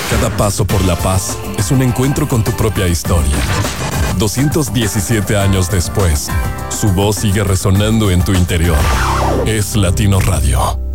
Cada paso por la paz es un encuentro con tu propia historia. 217 años después, su voz sigue resonando en tu interior. Es Latino Radio.